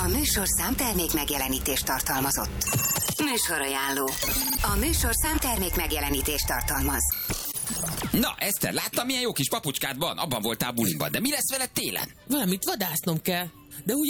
A műsorszám termék megjelenítést tartalmazott. Műsorajánló. A műsorszám termék megjelenítést tartalmaz. Na, Eszter, láttam, milyen jó kis papucskád van? Abban voltál buliban, de mi lesz veled télen? Valamit vadásznom kell. De ugye